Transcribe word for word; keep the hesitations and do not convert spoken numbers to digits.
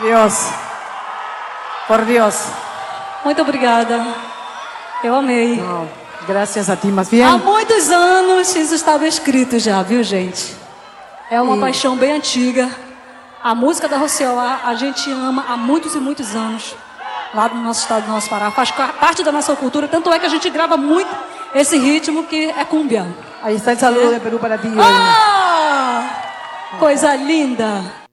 Deus. Por Deus. Muito obrigada. Eu amei. Não, graças a ti, mas bien. Há muitos anos isso estava escrito já, viu, gente? É uma E... paixão bem antiga. A música da Rocioá a gente ama há muitos e muitos anos. Lá no nosso estado do nosso Pará. Faz parte da nossa cultura. Tanto é que a gente grava muito esse ritmo que é cúmbia. Aí está o saludo de Peru para ti. Ah! Coisa linda.